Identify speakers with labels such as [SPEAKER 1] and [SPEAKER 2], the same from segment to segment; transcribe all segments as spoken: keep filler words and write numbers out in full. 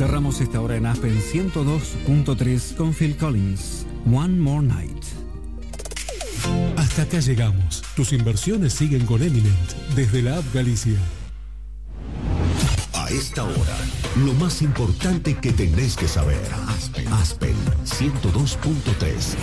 [SPEAKER 1] Cerramos esta hora en Aspen ciento dos punto tres con Phil Collins, One More Night.
[SPEAKER 2] Hasta acá llegamos. Tus inversiones siguen con Eminent desde la App Galicia.
[SPEAKER 3] A esta hora, lo más importante que tenés que saber. Aspen, Aspen ciento dos punto tres.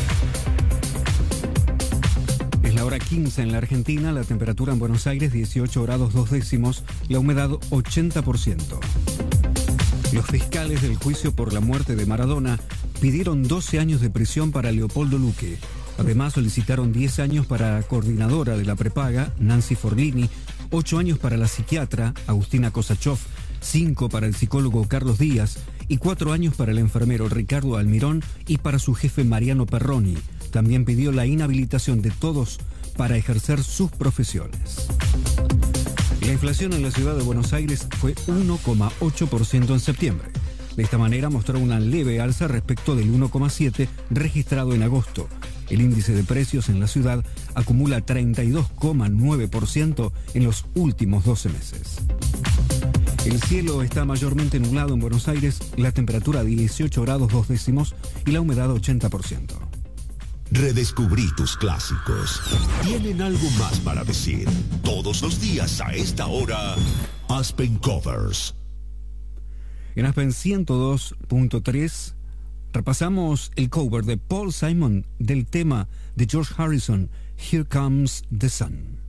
[SPEAKER 1] Es la hora quince en la Argentina, la temperatura en Buenos Aires dieciocho grados dos décimos, la humedad ochenta por ciento. Los fiscales del juicio por la muerte de Maradona pidieron doce años de prisión para Leopoldo Luque. Además solicitaron diez años para la coordinadora de la prepaga, Nancy Forlini, ocho años para la psiquiatra, Agustina Kosachov, cinco para el psicólogo Carlos Díaz y cuatro años para el enfermero Ricardo Almirón y para su jefe Mariano Perroni. También pidió la inhabilitación de todos para ejercer sus profesiones. La inflación en la ciudad de Buenos Aires fue uno coma ocho por ciento en septiembre. De esta manera mostró una leve alza respecto del uno coma siete por ciento registrado en agosto. El índice de precios en la ciudad acumula treinta y dos coma nueve por ciento en los últimos doce meses. El cielo está mayormente nublado en Buenos Aires, la temperatura dieciocho grados dos décimos y la humedad ochenta por ciento.
[SPEAKER 3] Redescubrí tus clásicos. Tienen algo más para decir. Todos los días a esta hora, Aspen Covers.
[SPEAKER 1] En Aspen ciento dos punto tres repasamos el cover de Paul Simon del tema de George Harrison, Here Comes the Sun.